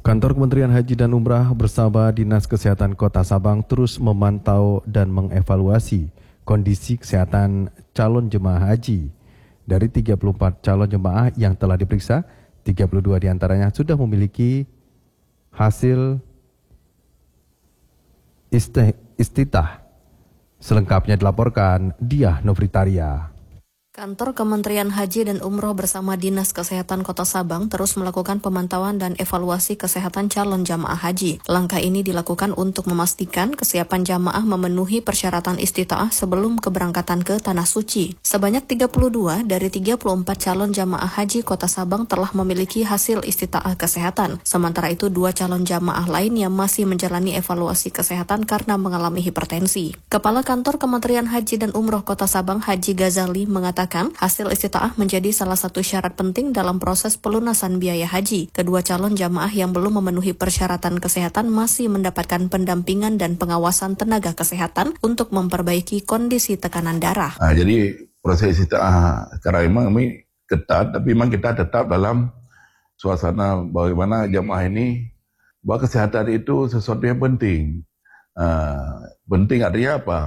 Kantor Kementerian Haji dan Umrah bersama Dinas Kesehatan Kota Sabang terus memantau dan mengevaluasi kondisi kesehatan calon jemaah haji. Dari 34 calon jemaah yang telah diperiksa, 32 diantaranya sudah memiliki hasil istitah. Selengkapnya dilaporkan Diah Novritaria. Kantor Kementerian Haji dan Umroh bersama Dinas Kesehatan Kota Sabang terus melakukan pemantauan dan evaluasi kesehatan calon jamaah haji. Langkah ini dilakukan untuk memastikan kesiapan jamaah memenuhi persyaratan istita'ah sebelum keberangkatan ke Tanah Suci. Sebanyak 32 dari 34 calon jamaah haji Kota Sabang telah memiliki hasil istita'ah kesehatan. Sementara itu 2 calon jamaah lain yang masih menjalani evaluasi kesehatan karena mengalami hipertensi. Kepala Kantor Kementerian Haji dan Umroh Kota Sabang Haji Ghazali mengatakan hasil istita'ah menjadi salah satu syarat penting dalam proses pelunasan biaya haji. Kedua calon jamaah yang belum memenuhi persyaratan kesehatan masih mendapatkan pendampingan dan pengawasan tenaga kesehatan untuk memperbaiki kondisi tekanan darah. Jadi proses istita'ah sekarang memang kami ketat, tapi memang kita tetap dalam suasana bagaimana jamaah ini, bahwa kesehatan itu sesuatu yang penting. Penting artinya apa?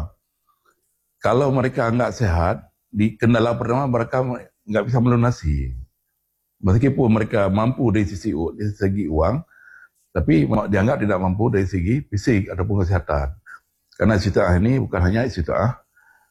Kalau mereka nggak sehat, di kendala pertama mereka nggak bisa melunasi. Meskipun mereka mampu dari segi uang, tapi dianggap tidak mampu dari segi fisik ataupun kesehatan. Karena istita'ah ini bukan hanya istita'ah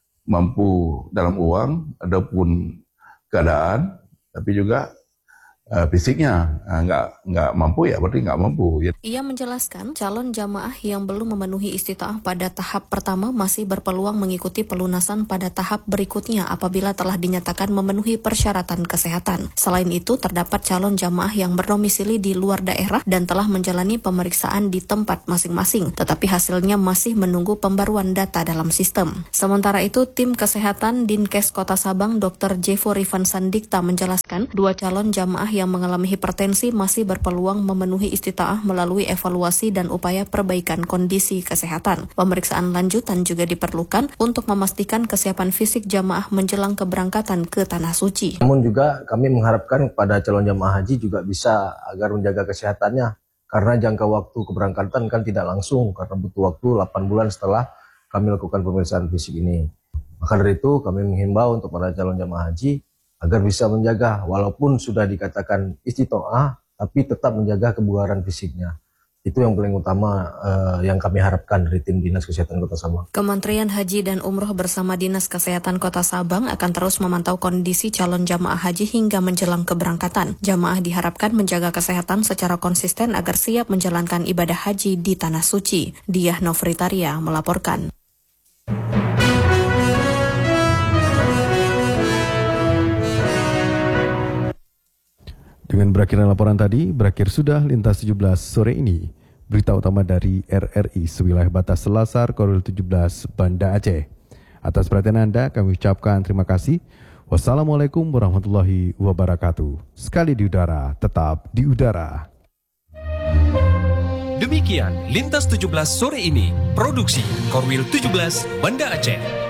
mampu dalam uang ataupun keadaan, tapi juga fisiknya nggak mampu, ya berarti nggak mampu. Ia menjelaskan calon jamaah yang belum memenuhi istita'ah pada tahap pertama masih berpeluang mengikuti pelunasan pada tahap berikutnya apabila telah dinyatakan memenuhi persyaratan kesehatan. Selain itu, terdapat calon jamaah yang berdomisili di luar daerah dan telah menjalani pemeriksaan di tempat masing-masing, tetapi hasilnya masih menunggu pembaruan data dalam sistem. Sementara itu, tim kesehatan Dinkes Kota Sabang Dr. Jevo Rifan Sandikta menjelaskan 2 calon jamaah yang mengalami hipertensi masih berpeluang memenuhi istita'ah melalui evaluasi dan upaya perbaikan kondisi kesehatan. Pemeriksaan lanjutan juga diperlukan untuk memastikan kesiapan fisik jamaah menjelang keberangkatan ke Tanah Suci. Namun juga kami mengharapkan kepada calon jamaah haji juga bisa agar menjaga kesehatannya, karena jangka waktu keberangkatan kan tidak langsung, karena butuh waktu 8 bulan setelah kami lakukan pemeriksaan fisik ini. Maka dari itu kami menghimbau untuk para calon jamaah haji agar bisa menjaga, walaupun sudah dikatakan istita'ah, tapi tetap menjaga kebugaran fisiknya. Itu yang paling utama yang kami harapkan dari tim Dinas Kesehatan Kota Sabang. Kementerian Haji dan Umroh bersama Dinas Kesehatan Kota Sabang akan terus memantau kondisi calon jamaah haji hingga menjelang keberangkatan. Jamaah diharapkan menjaga kesehatan secara konsisten agar siap menjalankan ibadah haji di Tanah Suci. Diah Novritaria melaporkan. Dengan berakhirnya laporan tadi, berakhir sudah Lintas 17 sore ini. Berita utama dari RRI sewilayah batas Selasar, Korwil 17, Banda Aceh. Atas perhatian Anda, kami ucapkan terima kasih. Wassalamualaikum warahmatullahi wabarakatuh. Sekali di udara, tetap di udara. Demikian Lintas 17 sore ini. Produksi Korwil 17, Banda Aceh.